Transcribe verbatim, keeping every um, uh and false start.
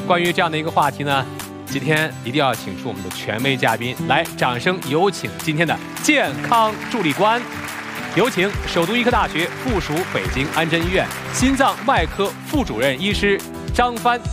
关于这样的一个话题呢，今天一定要请出我们的权威嘉宾，来，掌声有请今天的健康助力官。有请首都医科大学附属北京安贞医院心脏外科副主任医师张帆